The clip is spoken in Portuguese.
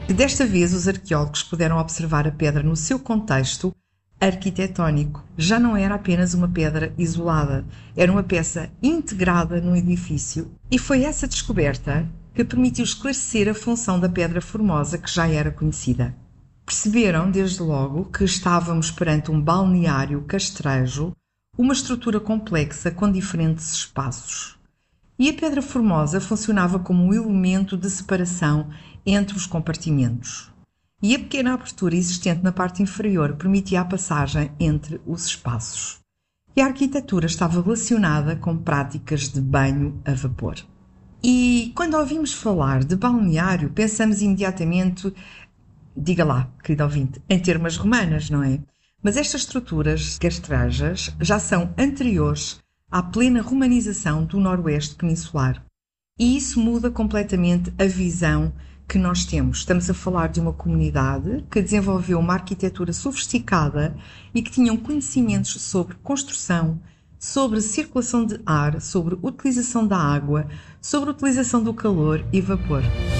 que desta vez os arqueólogos puderam observar a pedra no seu contexto arquitetónico. Já não era apenas uma pedra isolada, era uma peça integrada no edifício, e foi essa descoberta que permitiu esclarecer a função da Pedra Formosa, que já era conhecida. Perceberam, desde logo, que estávamos perante um balneário castrejo, uma estrutura complexa com diferentes espaços. E a Pedra Formosa funcionava como um elemento de separação entre os compartimentos. E a pequena abertura existente na parte inferior permitia a passagem entre os espaços. E a arquitetura estava relacionada com práticas de banho a vapor. E quando ouvimos falar de balneário, pensamos imediatamente, diga lá, querido ouvinte, em termos romanas, não é? Mas estas estruturas castrejas já são anteriores à plena romanização do noroeste peninsular. E isso muda completamente a visão que nós temos. Estamos a falar de uma comunidade que desenvolveu uma arquitetura sofisticada e que tinham conhecimentos sobre construção, sobre circulação de ar, sobre utilização da água, sobre utilização do calor e vapor.